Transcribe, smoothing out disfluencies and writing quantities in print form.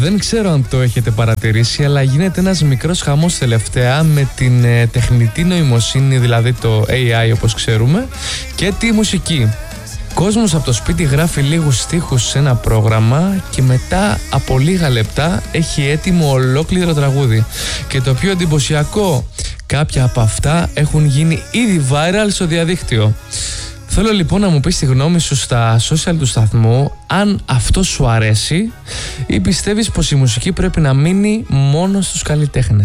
Δεν ξέρω αν το έχετε παρατηρήσει, αλλά γίνεται ένας μικρός χαμός τελευταία με την τεχνητή νοημοσύνη, δηλαδή το AI όπως ξέρουμε, και τη μουσική. Κόσμος από το σπίτι γράφει λίγους στίχους σε ένα πρόγραμμα και μετά από λίγα λεπτά έχει έτοιμο ολόκληρο τραγούδι. Και το πιο εντυπωσιακό, κάποια από αυτά έχουν γίνει ήδη viral στο διαδίκτυο. Θέλω λοιπόν να μου πεις τη γνώμη σου στα social του σταθμού, αν αυτό σου αρέσει ή πιστεύεις πως η μουσική πρέπει να μείνει μόνο στους καλλιτέχνες.